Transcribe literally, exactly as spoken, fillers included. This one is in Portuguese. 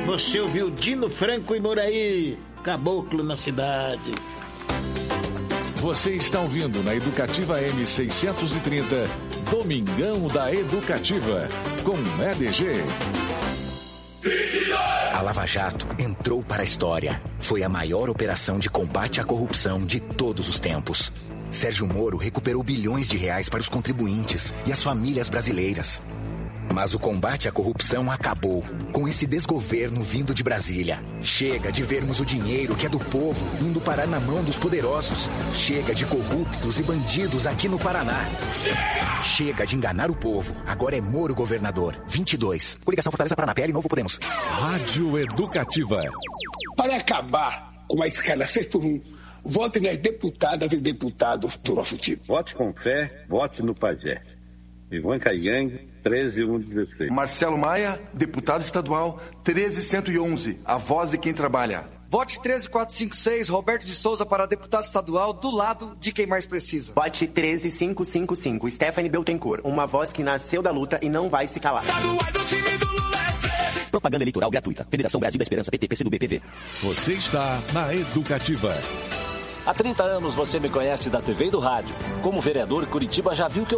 Você ouviu Dino Franco e Moraí, Caboclo na Cidade. Você está ouvindo na Educativa M seiscentos e trinta, Domingão da Educativa, com E D G. A Lava Jato entrou para a história. Foi a maior operação de combate à corrupção de todos os tempos. Sérgio Moro recuperou bilhões de reais para os contribuintes e as famílias brasileiras. Mas o combate à corrupção acabou com esse desgoverno vindo de Brasília. Chega de vermos o dinheiro que é do povo indo parar na mão dos poderosos. Chega de corruptos e bandidos aqui no Paraná. Chega! Chega de enganar o povo. Agora é Moro governador. vinte e dois. Coligação Fortaleza Paraná, P L Novo Podemos. Rádio Educativa. Para acabar com a escala seis por um, vote nas deputadas e deputados do nosso time. Vote com fé, vote no Pajé. Ivan Caigang, treze mil cento e dezesseis. Marcelo Maia, deputado estadual, treze mil cento e onze. A voz de quem trabalha. Vote treze mil quatrocentos e cinquenta e seis, Roberto de Souza para deputado estadual, do lado de quem mais precisa. Vote treze mil quinhentos e cinquenta e cinco, Stephanie Beltencourt, uma voz que nasceu da luta e não vai se calar. Propaganda eleitoral gratuita. Federação Brasil da Esperança, P T, P C do B, P V. Você está na Educativa. Há trinta anos você me conhece da T V e do rádio. Como vereador, Curitiba já viu que eu